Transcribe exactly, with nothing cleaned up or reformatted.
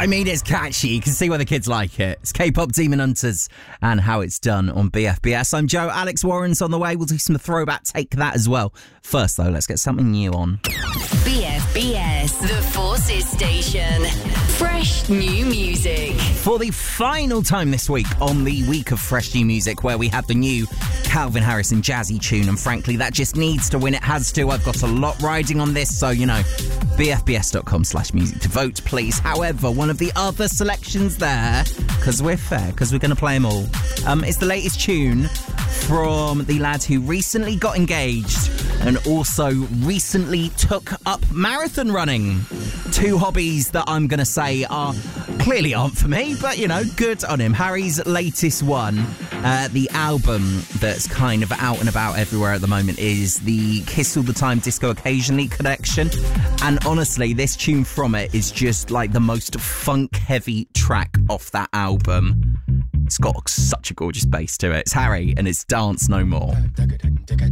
I mean, it's catchy. You can see why the kids like it. It's K-pop Demon Hunters and How It's Done on B F B S. I'm Joe. Alex Warren's on the way. We'll do some throwback Take That as well. First, though, let's get something new on. B F B S, the Forces Station. Fresh new music. For the final time this week on the week of fresh new music, where we have the new Calvin Harris and Jazzy tune, and frankly, that just needs to win. It has to. I've got a lot riding on this, so, you know, bfbs.com slash music to vote, please. However, one of the other selections there, because we're fair, because we're going to play them all, um, is the latest tune from the lad who recently got engaged and also recently took up marathon running. Two hobbies that I'm going to say are clearly aren't for me, but, you know, good on him. Harry's latest one, uh, the album that's kind of out and about everywhere at the moment, is the Kiss All The Time Disco Occasionally collection. And honestly, this tune from it is just like the most funk-heavy track off that album. It's got such a gorgeous bass to it. It's Harry and it's Dance No More.